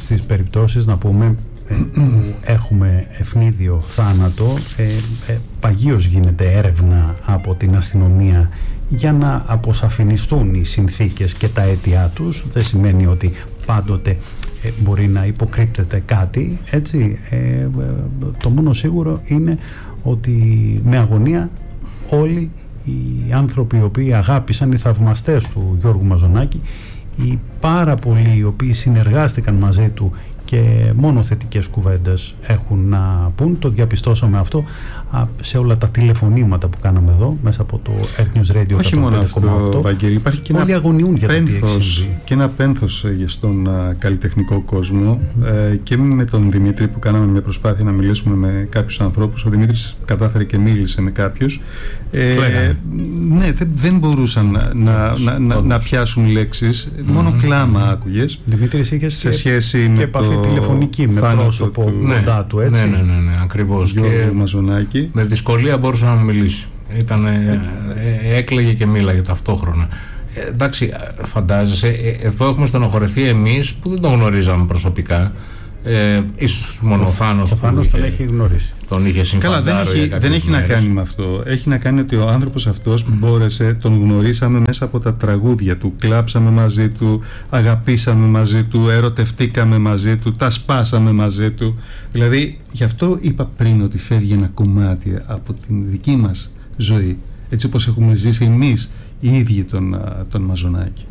στις περιπτώσεις, να πούμε, που έχουμε ευνίδιο θάνατο, παγίως γίνεται έρευνα από την αστυνομία για να αποσαφινιστούν οι συνθήκες και τα αίτια τους. Δεν σημαίνει ότι πάντοτε μπορεί να υποκρύπτεται κάτι, έτσι. Το μόνο σίγουρο είναι ότι με αγωνία όλοι οι άνθρωποι οι οποίοι αγάπησαν, οι θαυμαστές του Γιώργου Μαζονάκη, οι πάρα πολλοί οι οποίοι συνεργάστηκαν μαζί του και μόνο θετικές κουβέντες έχουν να πούν. Το διαπιστώσαμε αυτό σε όλα τα τηλεφωνήματα που κάναμε εδώ μέσα από το Earth News Radio. Όχι μόνο αυτό, Βαγγέλη, υπάρχει και ένα πένθος στον καλλιτεχνικό κόσμο, και με τον Δημήτρη που κάναμε μια προσπάθεια να μιλήσουμε με κάποιους ανθρώπους. Ο Δημήτρης κατάφερε και μίλησε με κάποιους. Ναι, δεν μπορούσαν να πιάσουν λέξεις, μόνο κλάμα άκουγες. Δημήτρης, είχες σε σχέση και επαφή τηλεφωνική με πρόσωπο κοντά του, έτσι. Ναι, ακριβώς. Γιώργο Μαζονάκη. Με δυσκολία μπορούσε να μιλήσει. Έκλαιγε και μίλαγε ταυτόχρονα. Εντάξει, φαντάζεσαι, εδώ έχουμε στενοχωρεθεί εμείς που δεν τον γνωρίζαμε προσωπικά. Ίσως μόνο ο Θάνος τον έχει γνωρίσει. Τον είχε συμφαντάρει. Καλά, δεν έχει να κάνει με αυτό. Έχει να κάνει ότι ο άνθρωπος αυτός μπόρεσε, τον γνωρίσαμε μέσα από τα τραγούδια του. Κλάψαμε μαζί του, αγαπήσαμε μαζί του, ερωτευτήκαμε μαζί του, τα σπάσαμε μαζί του. Δηλαδή, γι' αυτό είπα πριν ότι φεύγει ένα κομμάτι από την δική μας ζωή, έτσι όπως έχουμε ζήσει εμείς οι ίδιοι τον Μαζονάκη.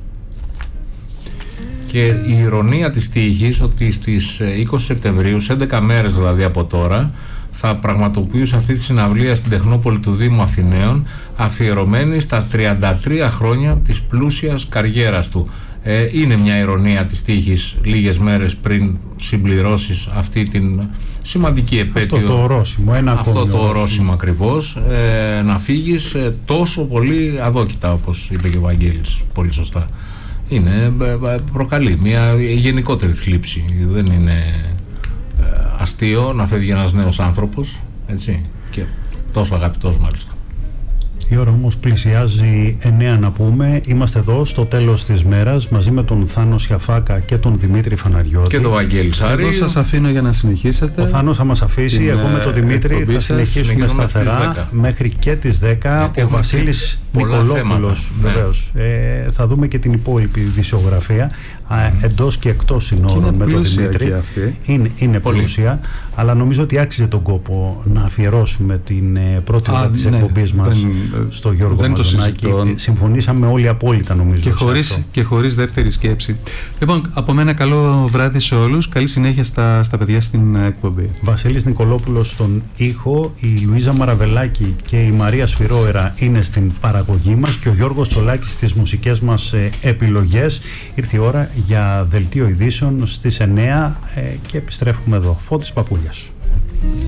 Και η ηρωνία της τύχης ότι στις 20 Σεπτεμβρίου, σε 11 μέρες δηλαδή από τώρα, θα πραγματοποιούσε αυτή τη συναυλία στην Τεχνόπολη του Δήμου Αθηναίων, αφιερωμένη στα 33 χρόνια της πλούσιας καριέρας του. Είναι μια ηρωνία της τύχης λίγες μέρες πριν συμπληρώσεις αυτή την σημαντική επέτειο. Αυτό το ορόσημο, αυτό το ορόσημο ακριβώς, να φύγεις τόσο πολύ αδόκητα, όπως είπε και ο Βαγγέλης πολύ σωστά. Προκαλεί μια γενικότερη θλίψη. Δεν είναι αστείο να φεύγει ένας νέος άνθρωπος, έτσι, και τόσο αγαπητός μάλιστα. Η ώρα όμως πλησιάζει 9 να πούμε. Είμαστε εδώ στο τέλος της μέρας μαζί με τον Θάνο Σιαφάκα και τον Δημήτρη Φαναριώτη και τον Βαγγέλη Σάρη. Εγώ σας αφήνω για να συνεχίσετε. Ο Θάνος θα μας αφήσει, εγώ με τον Δημήτρη θα συνεχίσουμε σταθερά μέχρι και τις 10. Ο Βασίλης Νικολόπουλος βεβαίως. Θα δούμε και την υπόλοιπη δισογραφία εντός και εκτός συνόρων με τον Δημήτρη. Είναι πλούσια, αλλά νομίζω ότι άξιζε τον κόπο να αφιερώσουμε την πρώτη ώρα της εκπομπής μας στο Γιώργο Μαζονάκη. Συμφωνήσαμε όλοι απόλυτα, νομίζω. Και χωρίς δεύτερη σκέψη. Λοιπόν, από μένα καλό βράδυ σε όλους. Καλή συνέχεια στα παιδιά στην εκπομπή. Βασίλης Νικολόπουλος στον ήχο, η Λουίζα Μαραβελάκη και η Μαρία Σφυρόερα είναι στην παραγωγή μας και ο Γιώργος Τσολάκης στις μουσικές μας επιλογές. Ήρθε η ώρα για δελτίο ειδήσεων στις 9 και επιστρέφουμε εδώ. Φώτης Παπούλιας.